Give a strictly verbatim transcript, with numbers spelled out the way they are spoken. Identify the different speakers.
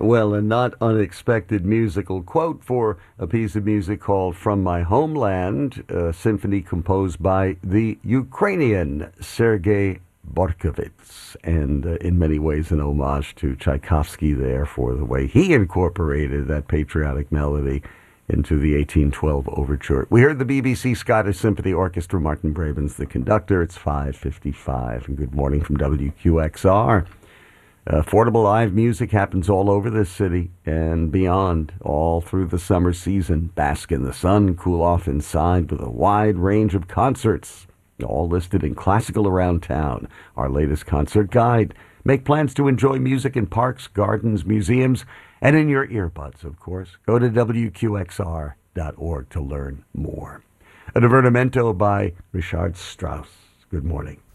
Speaker 1: Well, a not unexpected musical quote for a piece of music called From My Homeland, a symphony composed by the Ukrainian Sergei Borkovits, and uh, in many ways an homage to Tchaikovsky there for the way he incorporated that patriotic melody into the eighteen twelve overture. We heard the B B C Scottish Symphony Orchestra, Martin Braben's the conductor. It's five fifty-five, and good morning from W Q X R. Affordable live music happens all over this city and beyond, all through the summer season. Bask in the sun, cool off inside with a wide range of concerts, all listed in Classical Around Town, our latest concert guide. Make plans to enjoy music in parks, gardens, museums, and in your earbuds, of course. Go to W Q X R dot org to learn more. A divertimento by Richard Strauss. Good morning.